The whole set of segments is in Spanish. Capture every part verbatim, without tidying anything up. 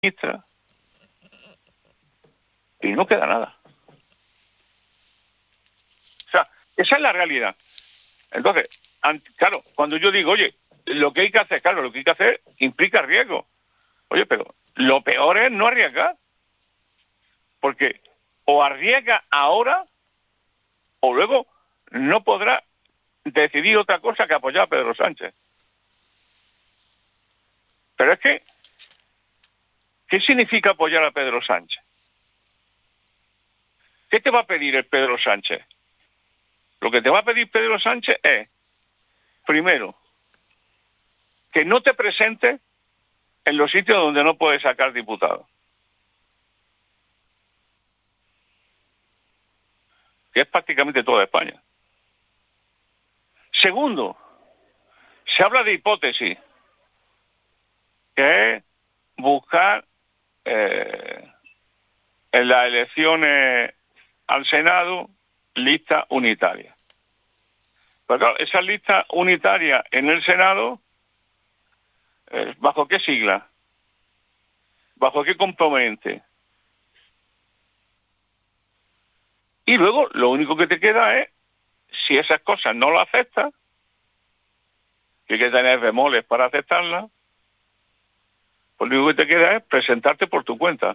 y no queda nada. O sea, esa es la realidad. Entonces, claro, cuando yo digo, oye, lo que hay que hacer, claro, lo que hay que hacer implica riesgo. Oye, pero lo peor es no arriesgar. Porque o arriesga ahora o luego no podrá decidir otra cosa que apoyar a Pedro Sánchez. Pero es que, ¿qué significa apoyar a Pedro Sánchez? ¿Qué te va a pedir el Pedro Sánchez? Lo que te va a pedir Pedro Sánchez es, primero, que no te presentes en los sitios donde no puedes sacar diputados. Que es prácticamente toda España. Segundo, se habla de hipótesis, que es buscar eh, en las elecciones al Senado lista unitaria. Pero claro, esa lista unitaria en el Senado, eh, ¿bajo qué sigla? ¿Bajo qué componente? Y luego lo único que te queda es, si esas cosas no las aceptas, que hay que tener bemoles para aceptarlas, pues lo único que te queda es presentarte por tu cuenta.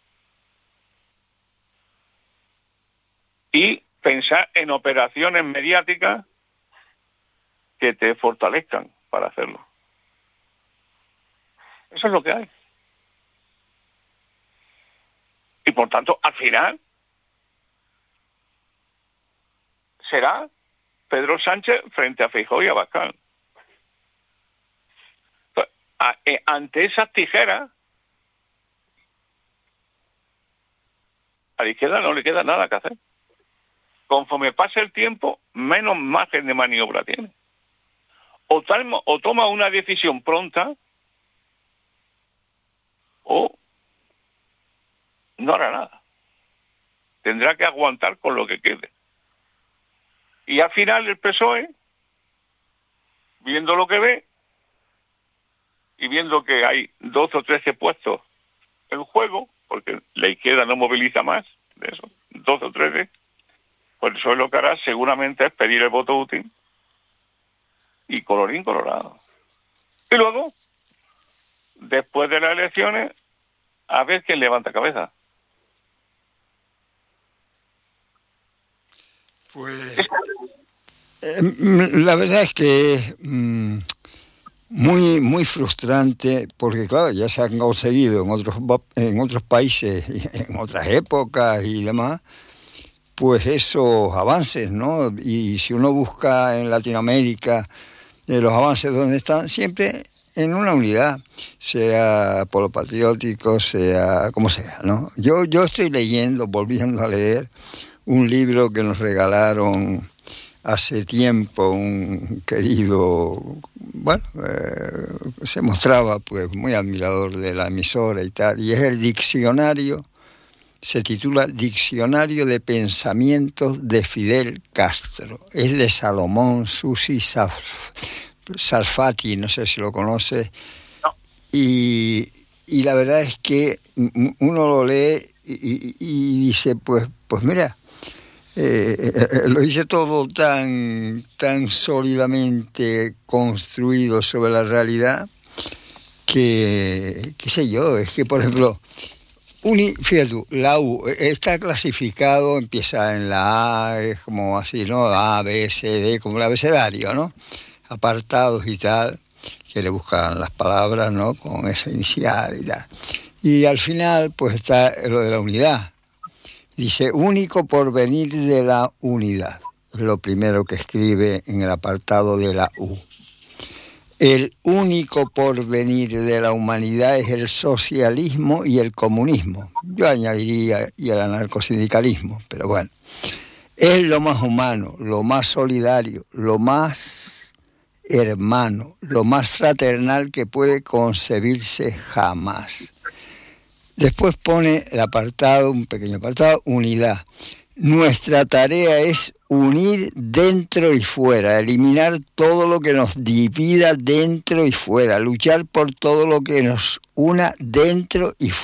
Y pensar en operaciones mediáticas que te fortalezcan para hacerlo. Eso es lo que hay. Y por tanto, al final, será Pedro Sánchez frente a Feijóo y Abascal. Ante esas tijeras, a la izquierda no le queda nada que hacer. Conforme pase el tiempo, menos margen de maniobra tiene. O, tal, o toma una decisión pronta, o no hará nada. Tendrá que aguantar con lo que quede. Y al final el P S O E, viendo lo que ve, y viendo que hay doce o trece puestos en juego, porque la izquierda no moviliza más de eso, doce o trece, pues eso es lo que hará seguramente es pedir el voto útil y colorín colorado. Y luego, después de las elecciones, a ver quién levanta cabeza. Pues eh, la verdad es que es mm, muy muy frustrante, porque claro, ya se han conseguido en otros en otros países, en otras épocas y demás, pues esos avances, ¿no? Y si uno busca en Latinoamérica eh, los avances donde están, siempre en una unidad, sea polo patriótico, sea como sea, ¿no? Yo yo estoy leyendo, volviendo a leer un libro que nos regalaron hace tiempo un querido, bueno, eh, se mostraba pues muy admirador de la emisora y tal, y es el diccionario, se titula Diccionario de Pensamientos de Fidel Castro. Es de Salomón Susi Sarfati, no sé si lo conoce, no. y, y la verdad es que uno lo lee y, y, y dice, pues, pues mira, Eh, eh, lo hice todo tan tan sólidamente construido sobre la realidad que, qué sé yo, es que por ejemplo, uni, fíjate tú, la U está clasificado, empieza en la A, es como así, ¿no? A, B, C, D, como el abecedario, ¿no? Apartados y tal, que le buscan las palabras, ¿no? Con esa inicial y tal. Y al final, pues está lo de la unidad. Dice, único porvenir de la unidad. Es lo primero que escribe en el apartado de la U. El único porvenir de la humanidad es el socialismo y el comunismo. Yo añadiría y el anarcosindicalismo, pero bueno. Es lo más humano, lo más solidario, lo más hermano, lo más fraternal que puede concebirse jamás. Después pone el apartado, un pequeño apartado, unidad. Nuestra tarea es unir dentro y fuera, eliminar todo lo que nos divida dentro y fuera, luchar por todo lo que nos una dentro y fuera.